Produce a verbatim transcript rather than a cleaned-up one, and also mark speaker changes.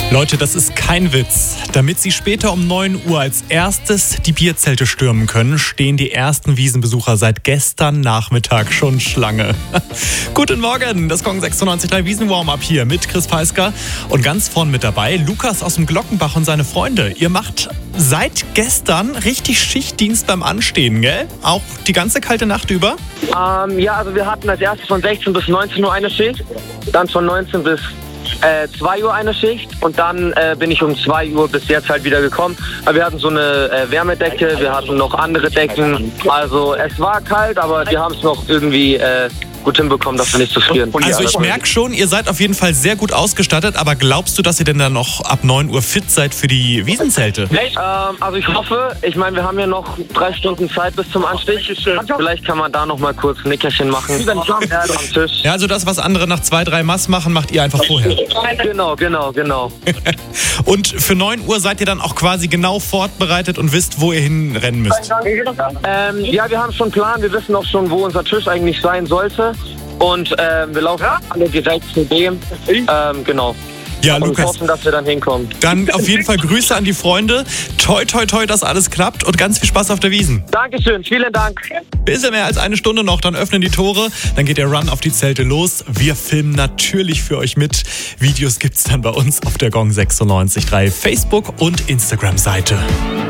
Speaker 1: Leute, das ist kein Witz. Damit Sie später um neun Uhr als erstes die Bierzelte stürmen können, stehen die ersten Wiesenbesucher seit gestern Nachmittag schon Schlange. Guten Morgen, das Gong sechsundneunzig Komma drei Wiesen-Warm-Up hier mit Chris Peisker. Und ganz vorn mit dabei Lukas aus dem Glockenbach und seine Freunde. Ihr macht seit gestern richtig Schichtdienst beim Anstehen, gell? Auch die ganze kalte Nacht über?
Speaker 2: Ähm, ja, also wir hatten als erstes von sechzehn bis neunzehn Uhr eine Schicht, dann von neunzehn bis äh, zwei Uhr eine Schicht und dann äh, bin ich um zwei Uhr bis jetzt halt wieder gekommen. Aber wir hatten so eine äh, Wärmedecke, wir hatten noch andere Decken. Also es war kalt, aber wir haben es noch irgendwie äh, gut hinbekommen, dass wir nicht zu frieren.
Speaker 1: Also ich merke schon, ihr seid auf jeden Fall sehr gut ausgestattet, aber glaubst du, dass ihr denn dann noch ab neun Uhr fit seid für die Wiesenzelte?
Speaker 2: Ähm, also ich hoffe, ich meine, wir haben ja noch drei Stunden Zeit bis zum Anstich. Vielleicht kann man da noch mal kurz ein Nickerchen machen am Tisch.
Speaker 1: Ja, also das, was andere nach zwei, drei Mass machen, macht ihr einfach vorher.
Speaker 2: Genau, genau, genau.
Speaker 1: Und für neun Uhr seid ihr dann auch quasi genau vorbereitet und wisst, wo ihr hinrennen müsst?
Speaker 2: Ähm, ja, wir haben schon einen Plan, wir wissen auch schon, wo unser Tisch eigentlich sein sollte. Und ähm, wir laufen alle direkt zu dem. Ähm, genau.
Speaker 1: Ja,
Speaker 2: und
Speaker 1: Lukas,
Speaker 2: hoffen, dass wir dann hinkommen.
Speaker 1: dann auf jeden Fall Grüße an die Freunde. Toi, toi, toi, dass alles klappt und ganz viel Spaß auf der Wiesn.
Speaker 2: Dankeschön, vielen Dank.
Speaker 1: Bisschen mehr als eine Stunde noch, dann öffnen die Tore, dann geht der Run auf die Zelte los. Wir filmen natürlich für euch mit. Videos gibt's dann bei uns auf der Gong sechsundneunzig Komma drei Facebook- und Instagram-Seite.